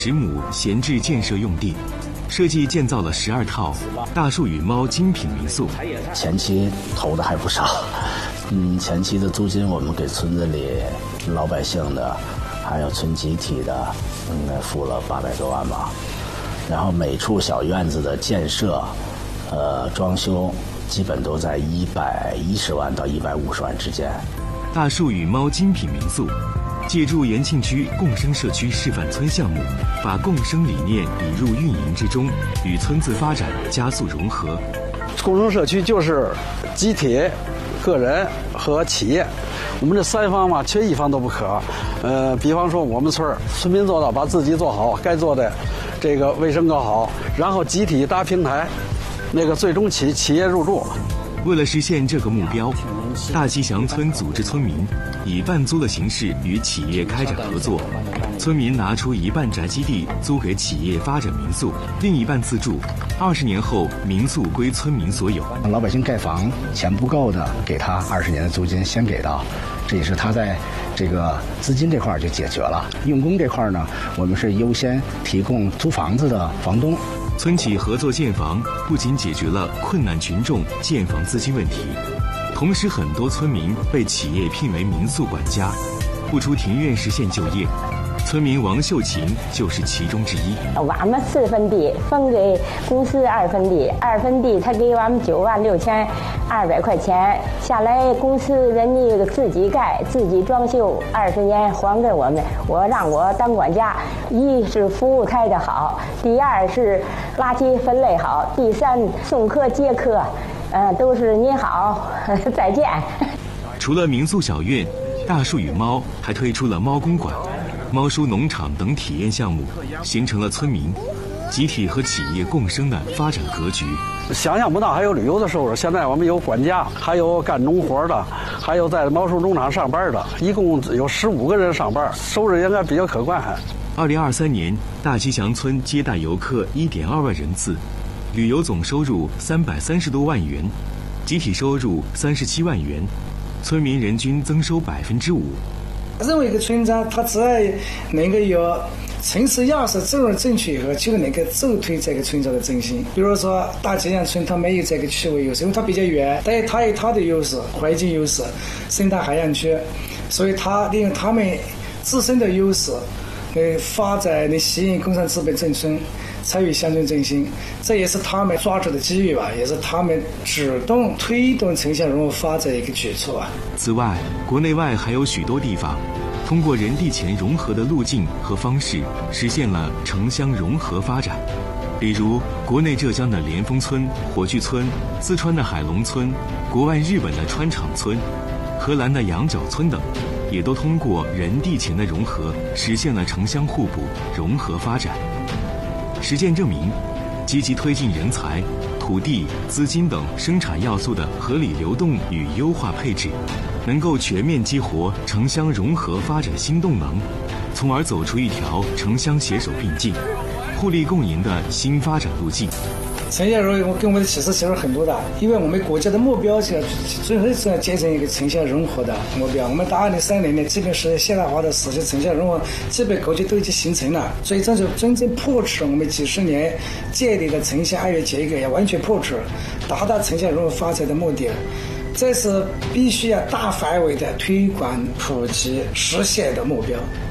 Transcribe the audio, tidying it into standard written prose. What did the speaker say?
10亩闲置建设用地，设计建造了12套大树与猫精品民宿。 前期投的还不少，前期的租金我们给村子里老百姓的，还有村集体的，应该付了800多万吧。然后每处小院子的建设，装修基本都在110万到150万之间。 大树与猫精品民宿借助延庆区共生社区示范村项目，把共生理念引入运营之中，与村子发展加速融合。 共生社区就是集体、个人和企业，我们这3方嘛，缺一方都不可。比方说我们村民做到把自己做好，该做的这个卫生搞好，然后集体搭平台，最终企业入驻。 为了实现这个目标，大吉祥村组织村民以半租的形式与企业开展合作，村民拿出一半宅基地租给企业发展民宿，另一半自住。20年后，民宿归村民所有。 老百姓盖房钱不够的，给他20年的租金先给到，这也是他在这个资金这块就解决了。用工这块呢，我们是优先提供租房子的房东。 村企合作建房不仅解决了困难群众建房资金问题，同时很多村民被企业聘为民宿管家，不出庭院实现就业。村民王秀琴就是其中之一。 我们4分地分给公司2分地，2分地他给我们96200块钱，下来公司人家自己盖自己装修，20年还给我们。让我当管家，一是服务态度好，第二是垃圾分类好，第三送客接客，都是你好，再见。 除了民宿小院，大树与猫还推出了猫公馆、猫叔农场等体验项目，形成了村民集体和企业共生的发展格局。 想象不到还有旅游的收入，现在我们有管家，还有干农活的，还有在猫叔农场上班的，一共有15个人上班，收入应该比较可观。 2023年，大吉祥村接待游客1.2万人次，旅游总收入330多万元，集体收入37万元，村民人均增收5%。 任何一个村长，他只要能够有城市要素走而正确以后，就能够助推这个村庄的振兴。比如说大吉祥村，它没有这个区位优势，因为它比较远，但是它有它的优势，环境优势，生态海洋区，所以它利用他们自身的优势，发展吸引工商资本进村，参与乡村振兴，这也是他们抓住的机遇吧，也是他们主动推动城乡融合发展的一个举措吧。 此外，国内外还有许多地方通过人地钱融合的路径和方式，实现了城乡融合发展。比如国内浙江的莲峰村、火炬村，四川的海龙村，国外日本的川场村，荷兰的羊角村等，也都通过人地钱的融合，实现了城乡互补、融合发展。实践证明，积极推进人才、土地、资金等生产要素的合理流动与优化配置，能够全面激活城乡融合发展新动能，从而走出一条城乡携手并进、互利共赢的新发展路径。 城乡融合跟我们的启示其实很多的，因为我们国家的目标是最后是要建成一个城乡融合的目标。我们到2030年基本是现代化的实现城乡融合，基本格局都已经形成了，所以这就真正迫使我们几十年建立的城乡2元结构要完全迫使，达到城乡融合发展的目的。这是必须要大范围的推广普及实现的目标。